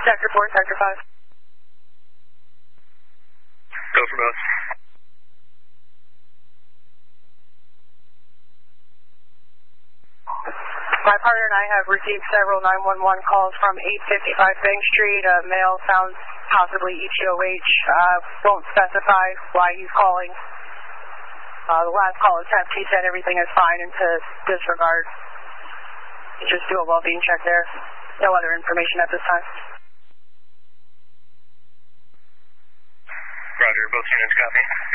Sector 4, Sector 5. Go for both. My partner and I have received several 911 calls from 855 Bank Street. A male sounds possibly ETOH. Won't specify why he's calling. The last call attempt, he said everything is fine and to disregard. Just do a well-being check there. No other information at this time. Roger, both units copy.